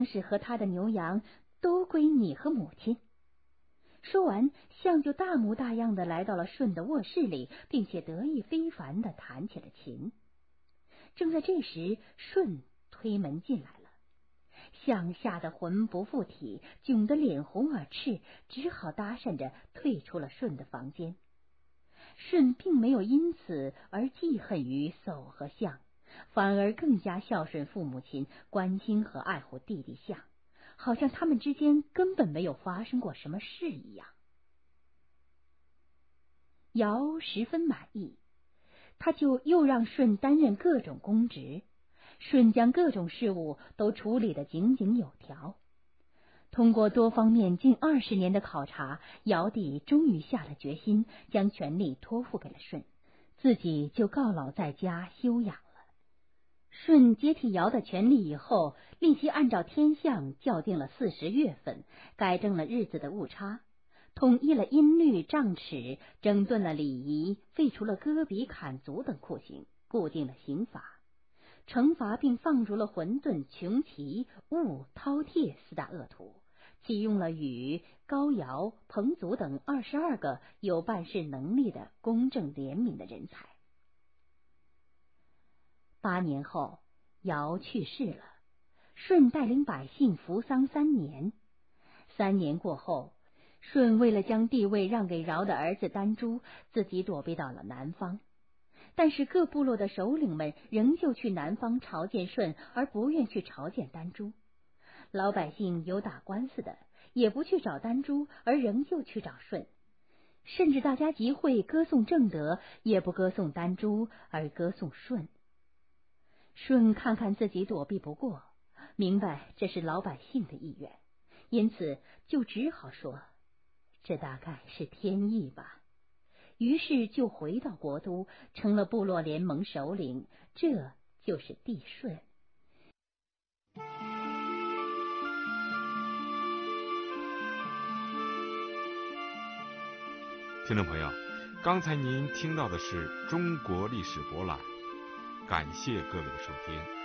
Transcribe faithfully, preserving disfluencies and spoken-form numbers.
是和他的牛羊都归你和母亲。说完，象就大模大样的来到了舜的卧室里，并且得意非凡的弹起了琴。正在这时，舜推门进来了，象吓得魂不附体，窘得脸红耳赤，只好搭讪着退出了舜的房间。舜并没有因此而记恨于叟和象，反而更加孝顺父母亲，关心和爱护弟弟象，好像他们之间根本没有发生过什么事一样。尧十分满意，他就又让舜担任各种公职，舜将各种事务都处理得井井有条。通过多方面近二十年的考察，尧帝终于下了决心，将权力托付给了舜，自己就告老在家休养了。舜接替尧的权力以后，立即按照天象校定了四十月份，改正了日子的误差，统一了音律杖尺，整顿了礼仪，废除了割鼻砍足等酷刑，固定了刑罚，惩罚并放逐了混沌、穷奇、兀、饕餮四大恶徒，启用了禹、高尧、彭祖等二十二个有办事能力的公正廉明的人才。八年后，尧去世了，舜带领百姓服丧三年。三年过后，舜为了将地位让给尧的儿子丹朱，自己躲避到了南方。但是各部落的首领们仍旧去南方朝见舜，而不愿去朝见丹朱。老百姓有打官司的，也不去找丹朱，而仍旧去找舜。甚至大家集会歌颂正德，也不歌颂丹朱，而歌颂舜。舜看看自己躲避不过，明白这是老百姓的意愿，因此就只好说，这大概是天意吧。于是就回到国都，成了部落联盟首领，这就是帝舜。 听众朋友，刚才您听到的是中国历史博览，感谢各位的收听。